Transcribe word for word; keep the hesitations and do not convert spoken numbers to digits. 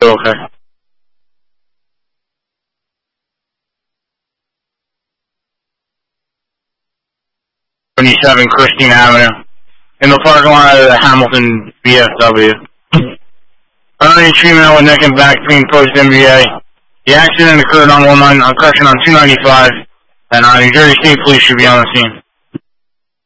Okay. twenty-seven Christina Avenue. In the parking lot of the Hamilton B F W. Early treatment with neck and back pain post-M B A. The accident occurred on one line, on correction on two ninety-five, and uh, New Jersey State Police should be on the scene.